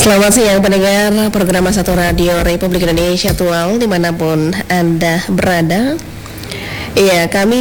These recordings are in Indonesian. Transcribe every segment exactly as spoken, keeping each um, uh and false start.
Selamat siang pendengar program Satu Radio Republik Indonesia Tual dimanapun Anda berada. Iya, kami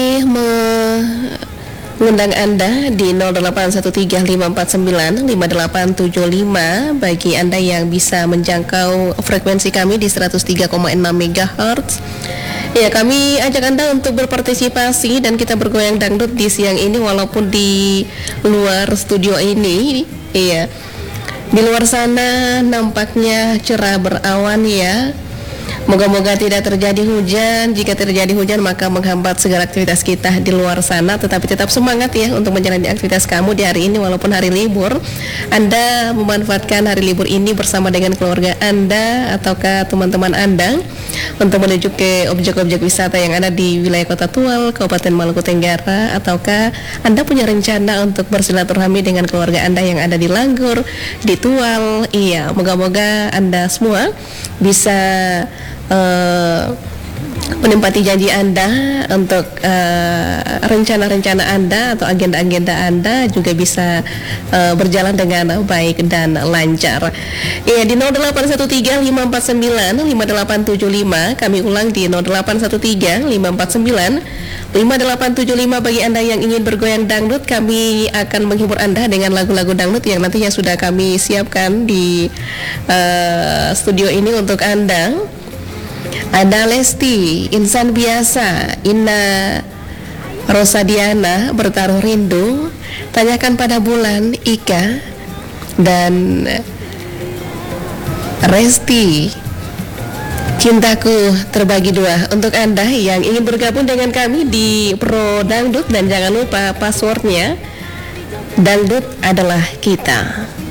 mengundang Anda di nol delapan satu tiga lima empat sembilan lima delapan tujuh lima bagi Anda yang bisa menjangkau frekuensi kami di seratus tiga koma enam megahertz. Ya, kami ajak Anda untuk berpartisipasi dan kita bergoyang dangdut di siang ini walaupun di luar studio ini. Iya. Di luar sana nampaknya cerah berawan ya. Moga-moga tidak terjadi hujan. Jika terjadi hujan maka menghambat segala aktivitas kita di luar sana. Tetapi tetap semangat ya untuk menjalani aktivitas kamu di hari ini walaupun hari libur. Anda memanfaatkan hari libur ini bersama dengan keluarga Anda ataukah teman-teman Anda untuk menuju ke objek-objek wisata yang ada di wilayah Kota Tual, Kabupaten Maluku Tenggara, ataukah Anda punya rencana untuk bersilaturahmi dengan keluarga Anda yang ada di Langgur, di Tual. Iya, moga-moga Anda semua bisa uh, menempati janji Anda untuk uh, rencana-rencana Anda atau agenda-agenda Anda juga bisa uh, berjalan dengan baik dan lancar. Ya, di nol delapan satu tiga lima empat sembilan lima delapan tujuh lima, kami ulang di nol delapan satu tiga lima empat sembilan lima delapan tujuh lima bagi Anda yang ingin bergoyang dangdut. Kami akan menghibur Anda dengan lagu-lagu dangdut yang nantinya sudah kami siapkan di uh, studio ini untuk Anda. Ada Lesti, Insan Biasa, Inna Rosadiana, Bertaruh Rindu, Tanyakan Pada Bulan, Ika, dan Resti, Cintaku Terbagi Dua. Untuk Anda yang ingin bergabung dengan kami di Pro Dangdut, dan jangan lupa passwordnya, Dangdut Adalah Kita.